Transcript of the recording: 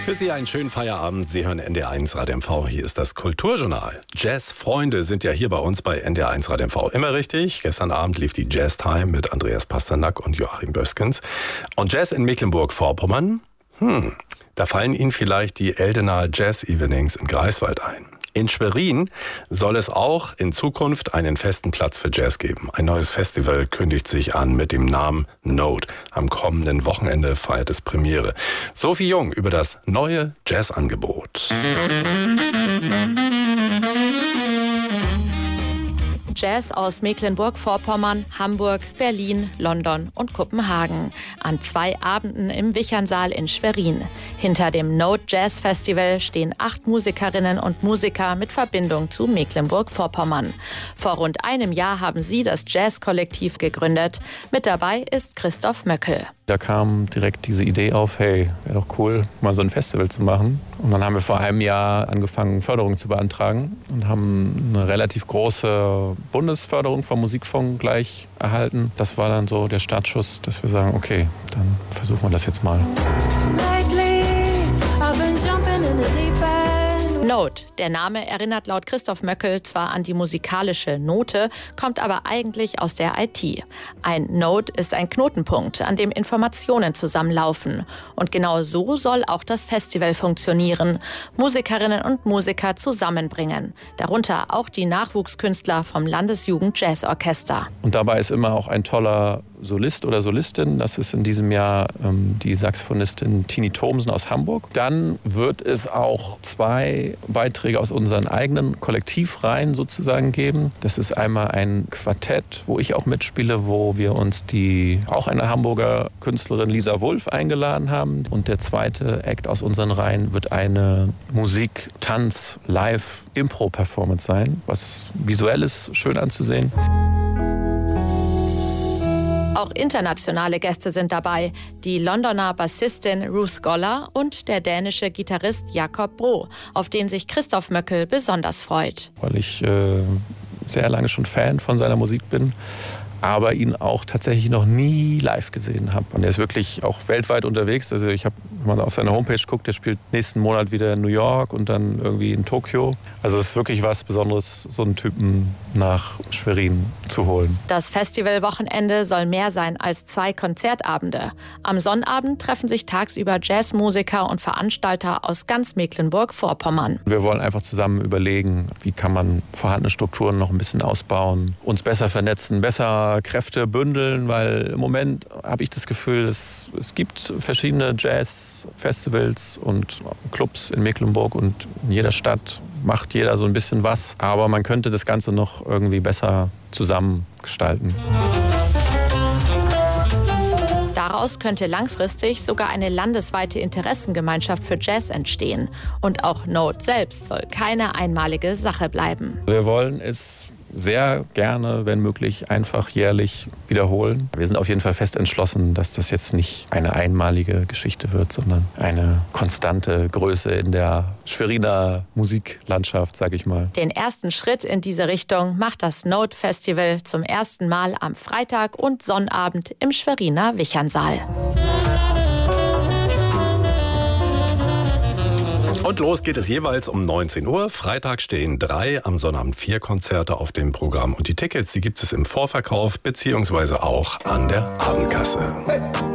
Für Sie einen schönen Feierabend. Sie hören NDR1 Radio MV. Hier ist das Kulturjournal. Jazzfreunde sind ja hier bei uns bei NDR1 Radio MV immer richtig. Gestern Abend lief die Jazz Time mit Andreas Pasternak und Joachim Böskens. Und Jazz in Mecklenburg-Vorpommern? Da fallen Ihnen vielleicht die Eldener Jazz Evenings in Greifswald ein. In Schwerin soll es auch in Zukunft einen festen Platz für Jazz geben. Ein neues Festival kündigt sich an mit dem Namen Note. Am kommenden Wochenende feiert es Premiere. Sophie Jung über das neue Jazzangebot. Jazz aus Mecklenburg-Vorpommern, Hamburg, Berlin, London und Kopenhagen. An 2 Abenden im Wichernsaal in Schwerin. Hinter dem Note Jazz Festival stehen 8 Musikerinnen und Musiker mit Verbindung zu Mecklenburg-Vorpommern. Vor rund einem Jahr haben sie das Jazz-Kollektiv gegründet. Mit dabei ist Christoph Möckel. Da kam direkt diese Idee auf, hey, wäre doch cool, mal so ein Festival zu machen. Und dann haben wir vor einem Jahr angefangen, Förderung zu beantragen und haben eine relativ große Bundesförderung vom Musikfonds gleich erhalten. Das war dann so der Startschuss, dass wir sagen, okay, dann versuchen wir das jetzt mal. Note. Der Name erinnert laut Christoph Möckel zwar an die musikalische Note, kommt aber eigentlich aus der IT. Ein Node ist ein Knotenpunkt, an dem Informationen zusammenlaufen. Und genau so soll auch das Festival funktionieren. Musikerinnen und Musiker zusammenbringen. Darunter auch die Nachwuchskünstler vom Landesjugend-Jazz-Orchester. Und dabei ist immer auch ein toller Solist oder Solistin. Das ist in diesem Jahr die Saxophonistin Tini Thomsen aus Hamburg. Dann wird es auch 2 Beiträge aus unseren eigenen Kollektivreihen sozusagen geben. Das ist einmal ein Quartett, wo ich auch mitspiele, wo wir uns auch eine Hamburger Künstlerin Lisa Wulff eingeladen haben. Und der zweite Act aus unseren Reihen wird eine Musik-, Tanz-, Live-, Impro-Performance sein, was visuell ist, schön anzusehen. Auch internationale Gäste sind dabei. Die Londoner Bassistin Ruth Goller und der dänische Gitarrist Jakob Bro, auf den sich Christoph Möckel besonders freut. Weil ich sehr lange schon Fan von seiner Musik bin, aber ihn auch tatsächlich noch nie live gesehen habe. Und er ist wirklich auch weltweit unterwegs. Also ich habe, wenn man auf seiner Homepage guckt, der spielt nächsten Monat wieder in New York und dann irgendwie in Tokio. Also es ist wirklich was Besonderes, so einen Typen nach Schwerin zu holen. Das Festivalwochenende soll mehr sein als 2 Konzertabende. Am Sonnabend treffen sich tagsüber Jazzmusiker und Veranstalter aus ganz Mecklenburg-Vorpommern. Wir wollen einfach zusammen überlegen, wie kann man vorhandene Strukturen noch ein bisschen ausbauen, uns besser vernetzen, besser Kräfte bündeln, weil im Moment habe ich das Gefühl, es gibt verschiedene Jazz-Festivals und Clubs in Mecklenburg und in jeder Stadt macht jeder so ein bisschen was, aber man könnte das Ganze noch irgendwie besser zusammen gestalten. Daraus könnte langfristig sogar eine landesweite Interessengemeinschaft für Jazz entstehen. Und auch Note selbst soll keine einmalige Sache bleiben. Wir wollen es sehr gerne, wenn möglich, einfach jährlich wiederholen. Wir sind auf jeden Fall fest entschlossen, dass das jetzt nicht eine einmalige Geschichte wird, sondern eine konstante Größe in der Schweriner Musiklandschaft, sage ich mal. Den ersten Schritt in diese Richtung macht das Note Festival zum ersten Mal am Freitag und Sonnabend im Schweriner Wichernsaal. Und los geht es jeweils um 19 Uhr. Freitag stehen 3, am Sonnabend 4 Konzerte auf dem Programm. Und die Tickets, die gibt es im Vorverkauf bzw. auch an der Abendkasse.